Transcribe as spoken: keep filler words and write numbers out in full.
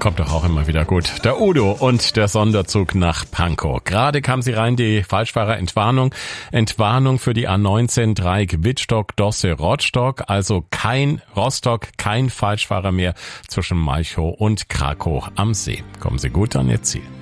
kommt doch auch immer wieder gut. Der Udo und der Sonderzug nach Pankow. Gerade kam sie rein, die Falschfahrerentwarnung. Entwarnung für die A neunzehn Dreieck Wittstock, Dosse, Rostock. Also kein Rostock, kein Falschfahrer mehr zwischen Malchow und Krakow am See. Kommen Sie gut an Ihr Ziel.